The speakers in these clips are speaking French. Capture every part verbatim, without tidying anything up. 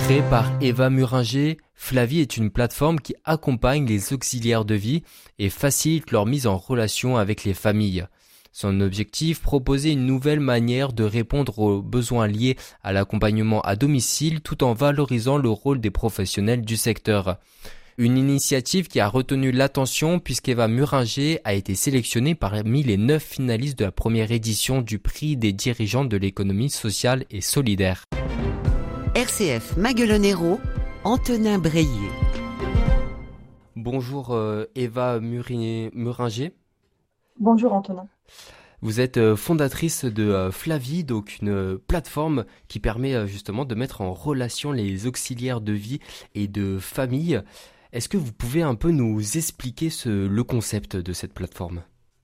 Créée par Eva Muringer, Flavie est une plateforme qui accompagne les auxiliaires de vie et facilite leur mise en relation avec les familles. Son objectif, proposer une nouvelle manière de répondre aux besoins liés à l'accompagnement à domicile tout en valorisant le rôle des professionnels du secteur. Une initiative qui a retenu l'attention puisqu'Eva Muringer a été sélectionnée parmi les neuf finalistes de la première édition du prix des dirigeants de l'économie sociale et solidaire. R C F Maguelone-Hérault, Antonin Breillet. Bonjour euh, Eva Muri- Muringer. Bonjour Antonin. Vous êtes euh, fondatrice de euh, Flavie, donc une euh, plateforme qui permet euh, justement de mettre en relation les auxiliaires de vie et de famille. Est-ce que vous pouvez un peu nous expliquer ce, le concept de cette plateforme ?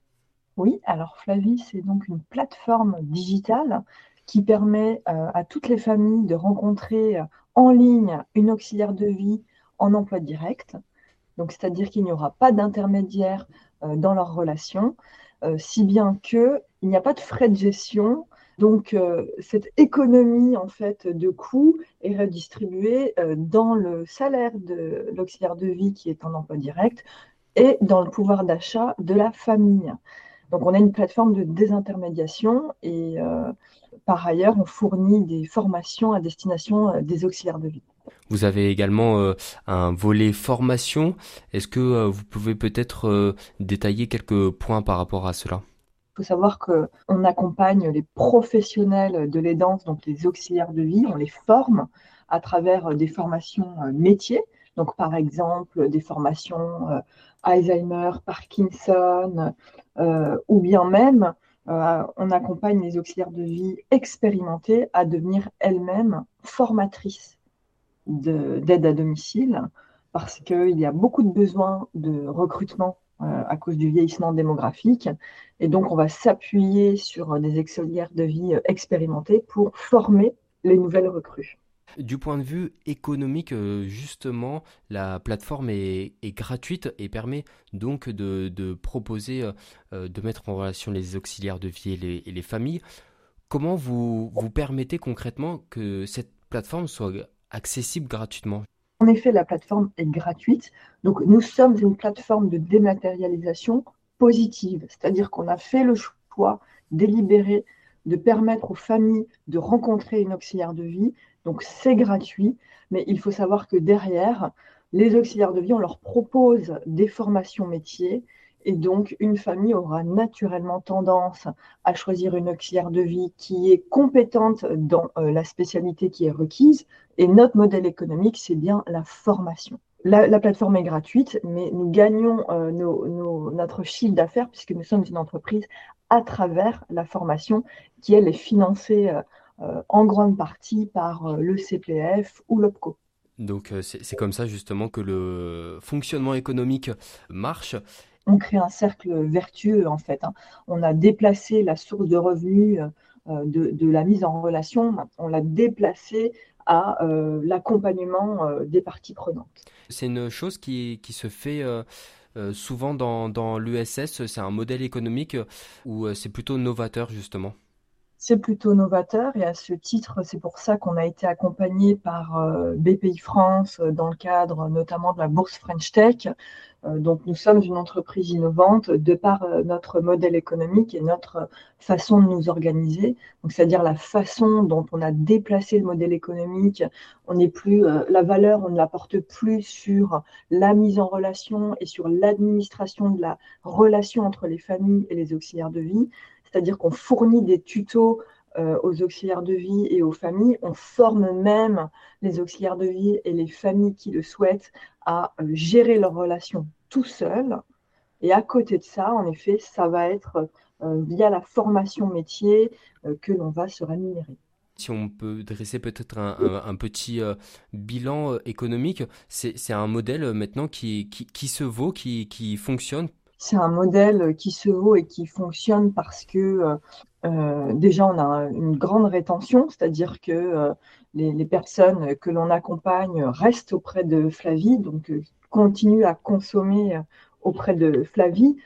Oui, alors Flavie, c'est donc une plateforme digitale qui permet euh, à toutes les familles de rencontrer euh, en ligne une auxiliaire de vie en emploi direct. Donc, c'est-à-dire qu'il n'y aura pas d'intermédiaire euh, dans leur relation, euh, si bien qu'il n'y a pas de frais de gestion. Donc, euh, cette économie en fait de coûts est redistribuée euh, dans le salaire de l'auxiliaire de vie qui est en emploi direct et dans le pouvoir d'achat de la famille. Donc, on a une plateforme de désintermédiation et euh, par ailleurs, on fournit des formations à destination euh, des auxiliaires de vie. Vous avez également euh, un volet formation. Est-ce que euh, vous pouvez peut-être euh, détailler quelques points par rapport à cela ? Il faut savoir qu'on accompagne les professionnels de l'aidance, donc les auxiliaires de vie, on les forme à travers des formations euh, métiers. Donc, par exemple, des formations euh, Alzheimer, Parkinson, euh, ou bien même, euh, on accompagne les auxiliaires de vie expérimentés à devenir elles-mêmes formatrices de, d'aide à domicile, parce qu'il y a beaucoup de besoins de recrutement euh, à cause du vieillissement démographique. Et donc, on va s'appuyer sur des auxiliaires de vie expérimentés pour former les nouvelles recrues. Du point de vue économique, justement, la plateforme est, est gratuite et permet donc de, de proposer, euh, de mettre en relation les auxiliaires de vie et les, et les familles. Comment vous, vous permettez concrètement que cette plateforme soit accessible gratuitement ? En effet, la plateforme est gratuite. Donc, nous sommes une plateforme de dématérialisation positive, c'est-à-dire qu'on a fait le choix délibéré de permettre aux familles de rencontrer une auxiliaire de vie. Donc, c'est gratuit, mais il faut savoir que derrière, les auxiliaires de vie, on leur propose des formations métiers. Et donc, une famille aura naturellement tendance à choisir une auxiliaire de vie qui est compétente dans euh, la spécialité qui est requise. Et notre modèle économique, c'est bien la formation. La, la plateforme est gratuite, mais nous gagnons euh, nos, nos, notre chiffre d'affaires puisque nous sommes une entreprise à travers la formation qui, elle, est financée euh, euh, en grande partie par euh, le C P F ou l'O P C O. Donc, euh, c'est, c'est comme ça justement que le fonctionnement économique marche. On crée un cercle vertueux, en fait. Hein. On a déplacé la source de revenus euh, de, de la mise en relation, on l'a déplacé à euh, l'accompagnement euh, des parties prenantes. C'est une chose qui, qui se fait euh, euh, souvent dans, dans l'U S S, c'est un modèle économique où euh, c'est plutôt novateur justement. C'est plutôt novateur et à ce titre, c'est pour ça qu'on a été accompagné par euh, B P I France euh, dans le cadre notamment de la bourse French Tech. Euh, donc nous sommes une entreprise innovante de par euh, notre modèle économique et notre façon de nous organiser. Donc c'est-à-dire la façon dont on a déplacé le modèle économique. On n'est plus euh, la valeur, on ne la porte plus sur la mise en relation et sur l'administration de la relation entre les familles et les auxiliaires de vie. C'est-à-dire qu'on fournit des tutos euh, aux auxiliaires de vie et aux familles. On forme même les auxiliaires de vie et les familles qui le souhaitent à euh, gérer leurs relations tout seuls. Et à côté de ça, en effet, ça va être euh, via la formation métier euh, que l'on va se rémunérer. Si on peut dresser peut-être un, un, un petit euh, bilan euh, économique, c'est, c'est un modèle euh, maintenant qui, qui, qui se vaut, qui, qui fonctionne. C'est un modèle qui se vaut et qui fonctionne parce que euh, déjà on a une grande rétention, c'est-à-dire que euh, les, les personnes que l'on accompagne restent auprès de Flavie, donc euh, continuent à consommer auprès de Flavie.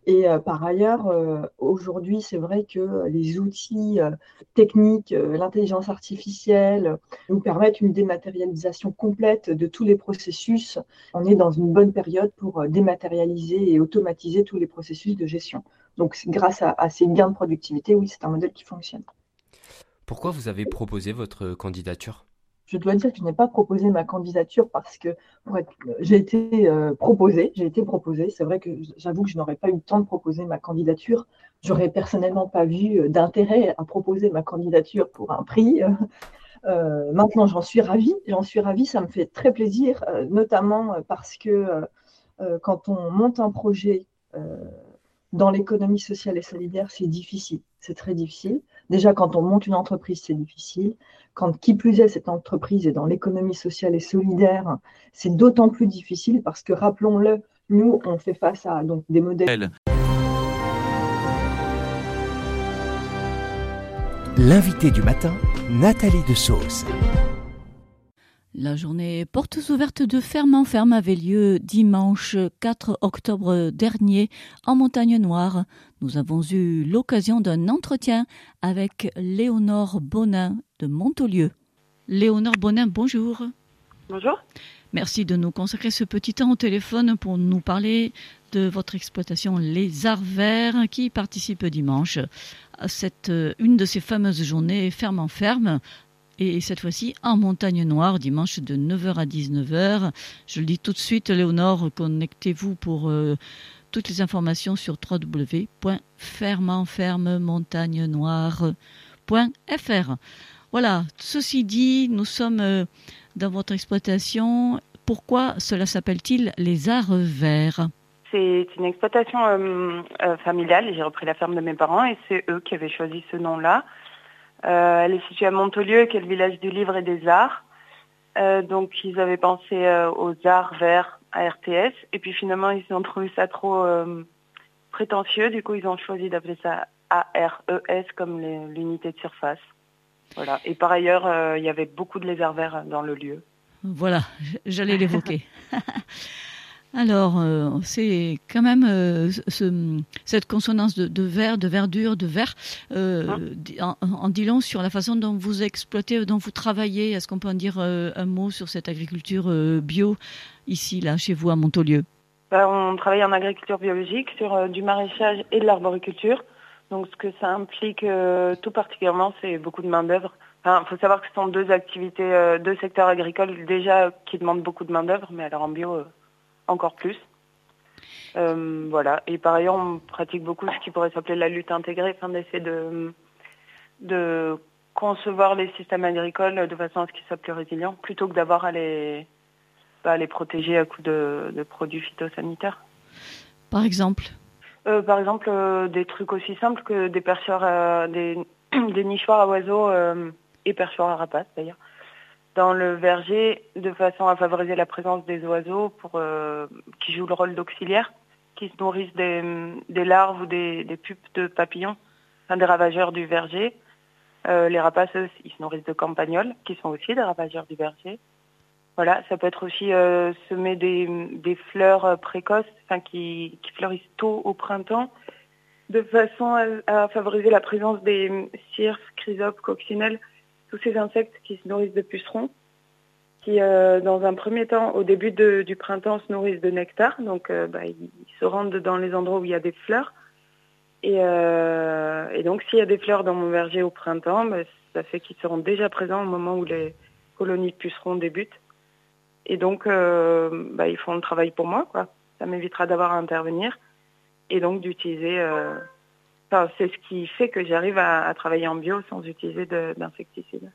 Et euh, par ailleurs, euh, aujourd'hui, c'est vrai que les outils euh, techniques, euh, l'intelligence artificielle, euh, nous permettent une dématérialisation complète de tous les processus. On est dans une bonne période pour euh, dématérialiser et automatiser tous les processus de gestion. Donc, grâce à, à ces gains de productivité, oui, c'est un modèle qui fonctionne. Pourquoi vous avez proposé votre candidature? Je dois dire que je n'ai pas proposé ma candidature parce que pour être, j'ai été euh, proposée, j'ai été proposée. C'est vrai que j'avoue que je n'aurais pas eu le temps de proposer ma candidature. J'aurais personnellement pas vu euh, d'intérêt à proposer ma candidature pour un prix. Euh, maintenant, j'en suis ravie. J'en suis ravie. Ça me fait très plaisir, euh, notamment parce que euh, euh, quand on monte un projet euh, dans l'économie sociale et solidaire, c'est difficile. C'est très difficile. Déjà, quand on monte une entreprise, c'est difficile. Quand, qui plus est, cette entreprise est dans l'économie sociale et solidaire, c'est d'autant plus difficile parce que, rappelons-le, nous, on fait face à donc, des modèles. L'invité du matin, Nathalie Dessauze. La journée portes ouvertes de Ferme en Ferme avait lieu dimanche quatre octobre dernier en Montagne Noire. Nous avons eu l'occasion d'un entretien avec Léonore Bonin de Montaulieu. Léonore Bonin, bonjour. Bonjour. Merci de nous consacrer ce petit temps au téléphone pour nous parler de votre exploitation Les Arts Verts qui participe dimanche à cette, une de ces fameuses journées Ferme en Ferme. Et cette fois-ci en Montagne Noire, dimanche de neuf heures à dix-neuf heures. Je le dis tout de suite, Léonore, connectez-vous pour euh, toutes les informations sur w w w point ferme en ferme montagne noire point f r. Voilà, ceci dit, nous sommes euh, dans votre exploitation. Pourquoi cela s'appelle-t-il Les Arts Verts ? C'est une exploitation euh, euh, familiale. J'ai repris la ferme de mes parents et c'est eux qui avaient choisi ce nom-là. Euh, elle est située à Montaulieu, qui est le village du livre et des arts. Euh, donc, ils avaient pensé euh, aux arts verts à R T S. Et puis, finalement, ils ont trouvé ça trop euh, prétentieux. Du coup, ils ont choisi d'appeler ça A R E S comme les, l'unité de surface. Voilà. Et par ailleurs, euh, il y avait beaucoup de lézards verts dans le lieu. Voilà, j'allais l'évoquer. Alors, euh, c'est quand même euh, ce, cette consonance de, de vert, de verdure, de vert, euh, en, en dit long sur la façon dont vous exploitez, dont vous travaillez. Est-ce qu'on peut en dire euh, un mot sur cette agriculture euh, bio, ici, là, chez vous, à Montaulieu ? Ben, on travaille en agriculture biologique, sur euh, du maraîchage et de l'arboriculture. Donc, ce que ça implique euh, tout particulièrement, c'est beaucoup de main-d'œuvre. Enfin, il faut savoir que ce sont deux activités, euh, deux secteurs agricoles déjà qui demandent beaucoup de main-d'œuvre, mais alors en bio... Euh, encore plus. Euh, voilà. Et par ailleurs, on pratique beaucoup ce qui pourrait s'appeler la lutte intégrée, afin d'essayer de, de concevoir les systèmes agricoles de façon à ce qu'ils soient plus résilients, plutôt que d'avoir à les, à les protéger à coup de, de produits phytosanitaires. Par exemple euh, Par exemple, euh, des trucs aussi simples que des perchoirs, à, des, des nichoirs à oiseaux euh, et perchoirs à rapaces d'ailleurs, dans le verger, de façon à favoriser la présence des oiseaux pour, euh, qui jouent le rôle d'auxiliaires, qui se nourrissent des, des larves ou des, des pupes de papillons, enfin des ravageurs du verger. Euh, les rapaces, eux, ils se nourrissent de campagnols, qui sont aussi des ravageurs du verger. Voilà, ça peut être aussi euh, semer des, des fleurs précoces, enfin qui, qui fleurissent tôt au printemps, de façon à, à favoriser la présence des cirques, chrysopes, coccinelles, tous ces insectes qui se nourrissent de pucerons, qui, euh, dans un premier temps, au début de, du printemps, se nourrissent de nectar. Donc, euh, bah, ils, ils se rendent dans les endroits où il y a des fleurs. Et, euh, et donc, s'il y a des fleurs dans mon verger au printemps, bah, ça fait qu'ils seront déjà présents au moment où les colonies de pucerons débutent. Et donc, euh, bah, ils font le travail pour moi, quoi. Ça m'évitera d'avoir à intervenir. Et donc, d'utiliser... Euh, Enfin, c'est ce qui fait que j'arrive à, à travailler en bio sans utiliser de, d'insecticides.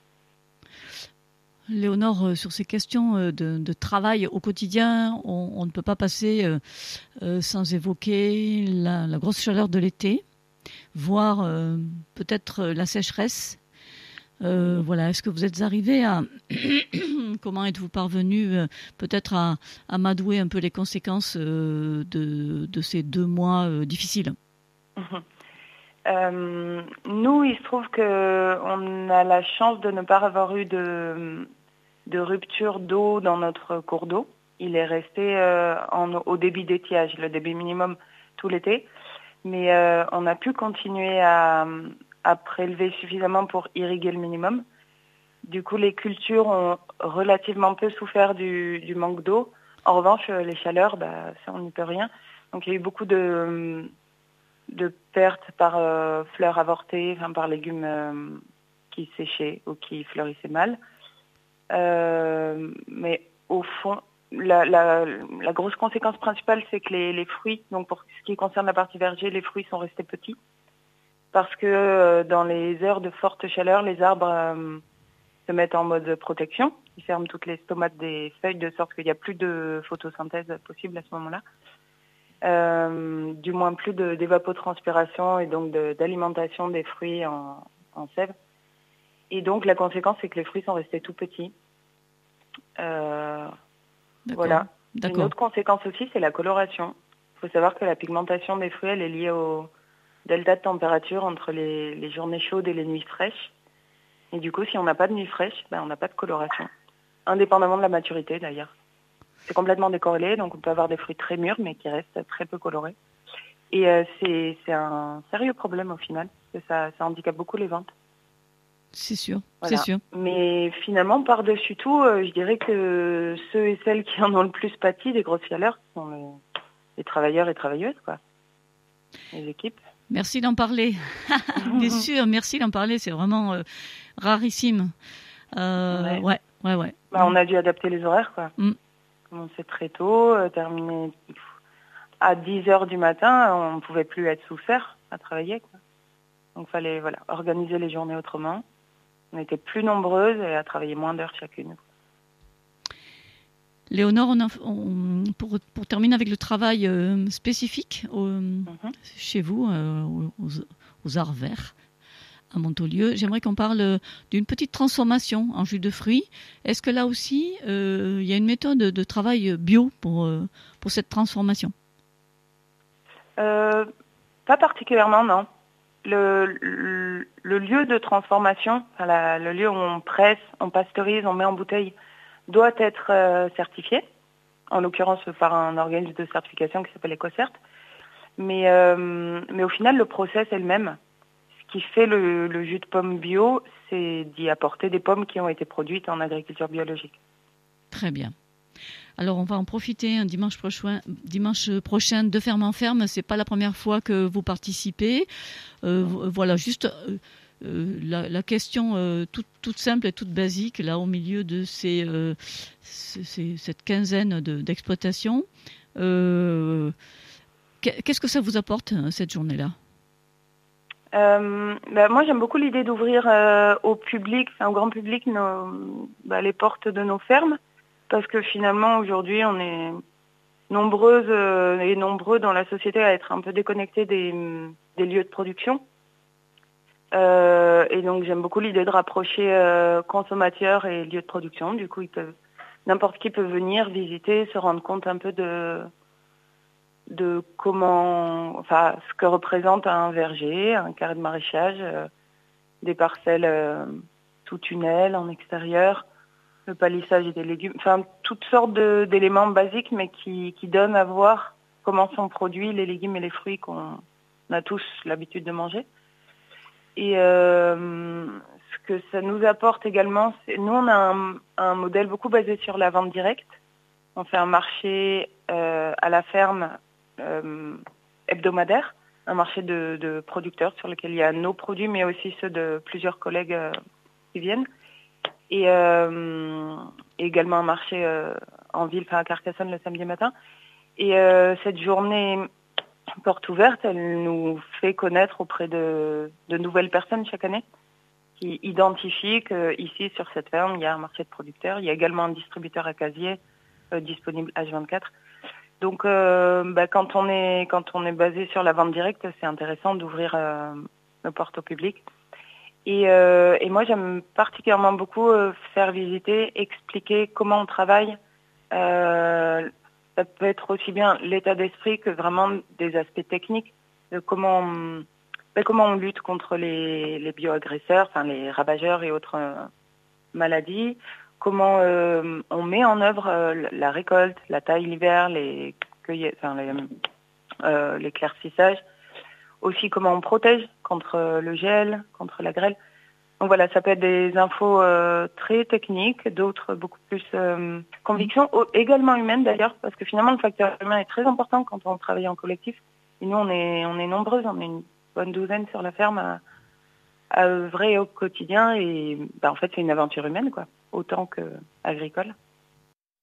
Léonore, sur ces questions de, de travail au quotidien, on, on ne peut pas passer euh, euh, sans évoquer la, la grosse chaleur de l'été, voire euh, peut-être la sécheresse. Euh, voilà, est-ce que vous êtes arrivé à... Comment êtes-vous parvenu euh, peut-être à, à m'adouer un peu les conséquences euh, de, de ces deux mois euh, difficiles ? Euh, nous, il se trouve qu'on a la chance de ne pas avoir eu de, de rupture d'eau dans notre cours d'eau. Il est resté euh, en, au débit d'étiage, le débit minimum tout l'été. Mais euh, on a pu continuer à, à prélever suffisamment pour irriguer le minimum. Du coup, les cultures ont relativement peu souffert du, du manque d'eau. En revanche, les chaleurs, bah, ça, on n'y peut rien. Donc, il y a eu beaucoup de, de pertes par euh, fleurs avortées, enfin, par légumes euh, qui séchaient ou qui fleurissaient mal. Euh, mais au fond, la, la, la grosse conséquence principale, c'est que les, les fruits, donc pour ce qui concerne la partie verger, les fruits sont restés petits. Parce que euh, dans les heures de forte chaleur, les arbres euh, se mettent en mode protection. Ils ferment toutes les stomates des feuilles de sorte qu'il n'y a plus de photosynthèse possible à ce moment-là. Euh, du moins plus de, d'évapotranspiration et donc de, d'alimentation des fruits en, en sève. Et donc la conséquence, c'est que les fruits sont restés tout petits. Euh, D'accord. Voilà. D'accord. Une autre conséquence aussi, c'est la coloration. Il faut savoir que la pigmentation des fruits, elle est liée au delta de température entre les, les journées chaudes et les nuits fraîches. Et du coup, si on n'a pas de nuit fraîche, ben, on n'a pas de coloration. Indépendamment de la maturité, d'ailleurs. C'est complètement décorrélé, donc on peut avoir des fruits très mûrs, mais qui restent très peu colorés. Et euh, c'est, c'est un sérieux problème au final, parce que ça, ça handicape beaucoup les ventes. C'est sûr, Voilà. c'est sûr. Mais finalement, par-dessus tout, euh, je dirais que ceux et celles qui en ont le plus pâti des grosses chaleurs sont les, les travailleurs et travailleuses, quoi. Les équipes. Merci d'en parler. Bien sûr, merci d'en parler. C'est vraiment euh, rarissime. Euh, ouais, ouais, ouais. ouais. Bah, on a dû adapter les horaires, quoi. Mm. Commencer très tôt, euh, terminer à dix heures du matin, on ne pouvait plus être sous serre à travailler, quoi. Donc il fallait voilà, organiser les journées autrement. On était plus nombreuses et à travailler moins d'heures chacune. Léonore, on a, on, pour, pour terminer avec le travail euh, spécifique au, mm-hmm. chez vous, euh, aux, aux Arts Verts, à Montaulieu, j'aimerais qu'on parle d'une petite transformation en jus de fruits. Est-ce que là aussi, euh, il y a une méthode de travail bio pour, euh, pour cette transformation ? euh, Pas particulièrement, non. Le, le, le lieu de transformation, enfin la, le lieu où on presse, on pasteurise, on met en bouteille, doit être euh, certifié, en l'occurrence par un organisme de certification qui s'appelle EcoCert. Mais, euh, mais au final, le process est le même. Ce qui fait le, le jus de pomme bio, c'est d'y apporter des pommes qui ont été produites en agriculture biologique. Très bien. Alors, on va en profiter un dimanche prochain, dimanche prochain de Ferme en Ferme. C'est pas la première fois que vous participez. Euh, voilà, juste euh, euh, la, la question euh, toute, toute simple et toute basique, là, au milieu de ces, euh, ces, cette quinzaine de, d'exploitations. Euh, qu'est-ce que ça vous apporte, cette journée-là ? Euh, bah, moi, j'aime beaucoup l'idée d'ouvrir euh, au public, enfin, au grand public, nos, bah, les portes de nos fermes. Parce que finalement, aujourd'hui, on est nombreuses euh, et nombreux dans la société à être un peu déconnectés des, des lieux de production. Euh, et donc, j'aime beaucoup l'idée de rapprocher euh, consommateurs et lieux de production. Du coup, ils peuvent, n'importe qui peut venir visiter, se rendre compte un peu de, de comment, enfin, ce que représente un verger, un carré de maraîchage, euh, des parcelles euh, sous tunnel, en extérieur. Le palissage des légumes, enfin toutes sortes de, d'éléments basiques, mais qui, qui donnent à voir comment sont produits les légumes et les fruits qu'on a tous l'habitude de manger. Et euh, ce que ça nous apporte également, c'est nous on a un, un modèle beaucoup basé sur la vente directe. On fait un marché euh, à la ferme euh, hebdomadaire, un marché de, de producteurs sur lequel il y a nos produits, mais aussi ceux de plusieurs collègues euh, qui viennent. Et euh, également un marché euh, en ville, enfin à Carcassonne le samedi matin. Et euh, cette journée porte ouverte, elle nous fait connaître auprès de, de nouvelles personnes chaque année qui identifient qu'ici, sur cette ferme, il y a un marché de producteurs. Il y a également un distributeur à casier euh, disponible H vingt-quatre. Donc, euh, bah, quand on est quand on est basé sur la vente directe, c'est intéressant d'ouvrir euh, nos portes au public. Et, euh, et moi, j'aime particulièrement beaucoup euh, faire visiter, expliquer comment on travaille. Euh, ça peut être aussi bien l'état d'esprit que vraiment des aspects techniques, de comment on, ben, comment on lutte contre les, les bioagresseurs, enfin les ravageurs et autres euh, maladies, comment euh, on met en œuvre euh, la récolte, la taille l'hiver, les cueillettes, enfin les, euh, l'éclaircissage. aussi comment on protège contre le gel, contre la grêle. Donc voilà, ça peut être des infos euh, très techniques, d'autres beaucoup plus euh, convictions, également humaines d'ailleurs, parce que finalement le facteur humain est très important quand on travaille en collectif. Et nous, on est, on est nombreuses, on est une bonne douzaine sur la ferme à, à œuvrer au quotidien. Et bah, en fait, c'est une aventure humaine, quoi, autant que agricole.